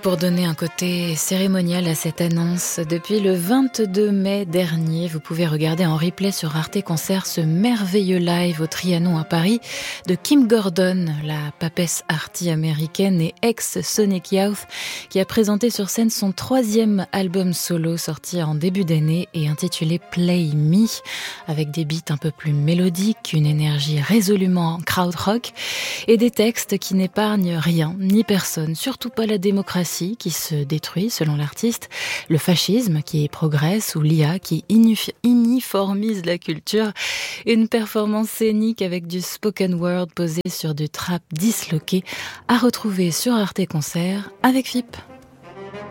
Pour donner un côté cérémonial à cette annonce, depuis le 22 mai dernier, vous pouvez regarder en replay sur Arte Concert ce merveilleux live au Trianon à Paris de Kim Gordon, la papesse arty américaine et ex-Sonic Youth, qui a présenté sur scène son 3e album solo sorti en début d'année et intitulé Play Me, avec des beats un peu plus mélodiques, une énergie résolument krautrock et des textes qui n'épargnent rien ni personne, surtout pas la démocratie qui se détruit selon l'artiste, le fascisme qui progresse ou l'IA qui uniformise la culture, une performance scénique avec du spoken word posé sur du trap disloqué à retrouver sur Arte Concert avec FIP.